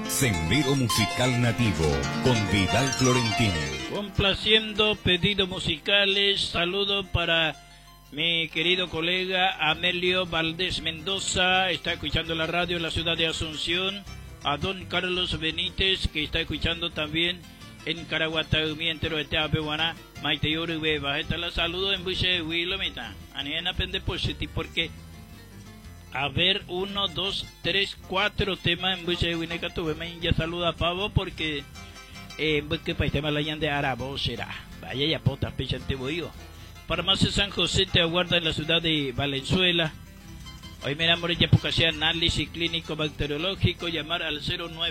Sendero Musical Nativo con Vidal Florentino. Complaciendo pedidos musicales, saludo para mi querido colega Amelio Valdés Mendoza, está escuchando la radio en la ciudad de Asunción. A don Carlos Benítez, que está escuchando también en Caraguatá, mientras está Pehuana, Maite Yorube, bajeta la saludo en Buche Wilomita. Aniena pende positi porque a ver, 1, 2, 3, 4 temas en Buche Wineca tuve, ya saluda a Pavo porque porque para tema la de Arabo será. Vaya ya pota, pechante voy. Farmacia San José te aguarda en la ciudad de Valenzuela. Hoy me enamoré ya porque sea análisis clínico bacteriológico, llamar al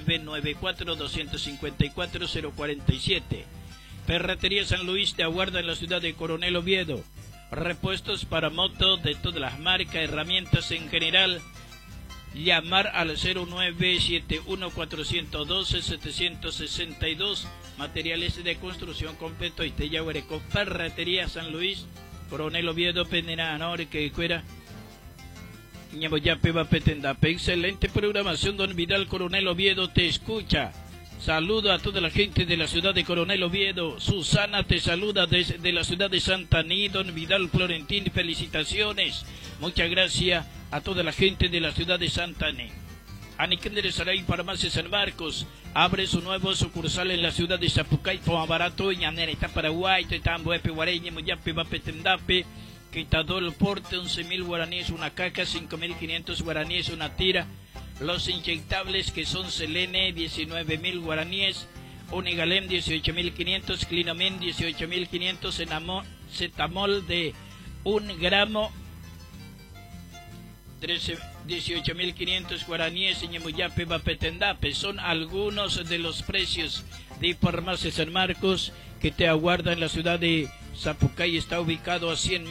0994-254-047. Ferretería San Luis te aguarda en la ciudad de Coronel Oviedo. Repuestos para motos de todas las marcas, herramientas en general. Llamar al 0971-412-762. Materiales de construcción completo y te llavereco. Ferretería San Luis, Coronel Oviedo, Penena, que fuera. Excelente programación, don Vidal. Coronel Oviedo te escucha. Saludo a toda la gente de la ciudad de Coronel Oviedo. Susana te saluda desde la ciudad de Santaní. Don Vidal Florentín, felicitaciones. Muchas gracias a toda la gente de la ciudad de Santaní. Aniquender Saray, Farmacia San Marcos, abre su nuevo sucursal en la ciudad de Zapucay, Barato, Ñanera, está Paraguay, Tambo, Epe, Guareña, Muyape, Vapetendape. Quitador el porte, 11.000 guaraníes una caja, 5.500 guaraníes una tira. Los inyectables que son Selene, 19.000 guaraníes. Unigalem, 18.500. Clinomen, 18.500. Cetamol de 1 gramo, 18.500 guaraníes. Ñemuyape, Vapetendape. Son algunos de los precios de Farmacia San Marcos que te aguarda en la ciudad de Zapucay. Está ubicado a 100